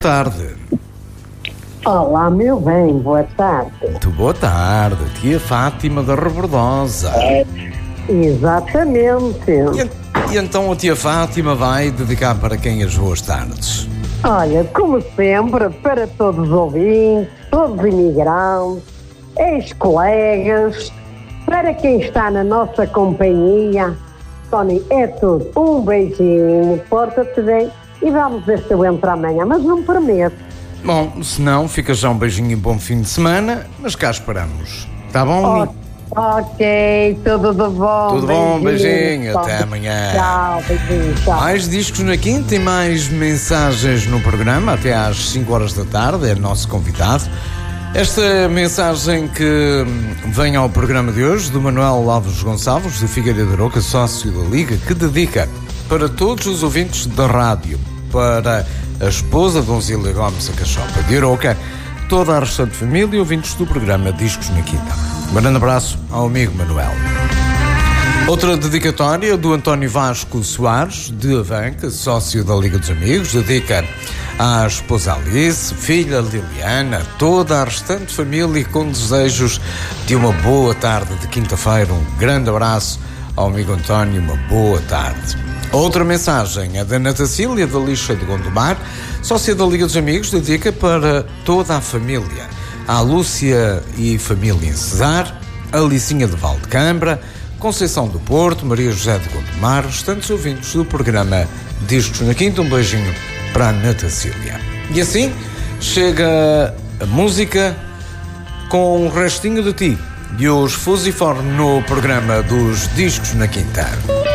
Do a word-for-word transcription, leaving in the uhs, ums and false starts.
Tarde. Olá, meu bem, boa tarde. Muito boa tarde, tia Fátima da Rebordosa. É, exatamente. E, e então a tia Fátima vai dedicar para quem as boas tardes? Olha, como sempre, para todos os ouvintes, todos os imigrantes, ex-colegas, para quem está na nossa companhia, Tony, é tudo. Um beijinho, porta-te bem e vamos ver se eu entro amanhã, mas não prometo. Bom, se não, fica já um beijinho e bom fim de semana, mas cá esperamos. Tá bom? Oh, ok, tudo de bom. Tudo bom, beijinho, até amanhã. Tchau, beijinho, tchau. Mais discos na quinta e mais mensagens no programa, até às cinco horas da tarde, é nosso convidado. Esta mensagem que vem ao programa de hoje, do Manuel Alves Gonçalves, de Figueiredo de Arouca, sócio da Liga, que dedica para todos os ouvintes da rádio, para a esposa Donzília Gomes, a Cachopa de Arouca, toda a restante família e ouvintes do programa Discos na Quinta. Um grande abraço ao amigo Manuel. Outra dedicatória do António Vasco Soares, de Avanca, sócio da Liga dos Amigos, dedica à esposa Alice, filha Liliana, toda a restante família, com desejos de uma boa tarde de quinta-feira. Um grande abraço ao amigo António, uma boa tarde. Outra mensagem é da Ana Tacília, da Lixa de Gondomar, sócia da Liga dos Amigos, dedica para toda a família. A Lúcia e família em Cesar, a Licinha de Valdecambra, Conceição do Porto, Maria José de Gondomar, restantes ouvintes do programa Discos na Quinta. Um beijinho para a Ana Tacília. E assim chega a música com um restinho de ti, de os Fusiform no programa dos Discos na Quinta.